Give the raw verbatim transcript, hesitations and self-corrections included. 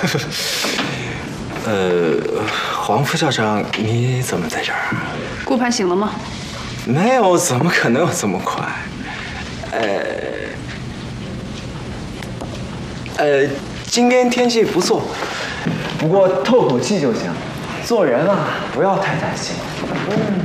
呃，黄副校长，你怎么在这儿？ 顾盼醒了吗？ 没有，怎么可能有这么快？呃，呃，今天天气不错，不过透口气就行。做人啊，不要太担心。嗯。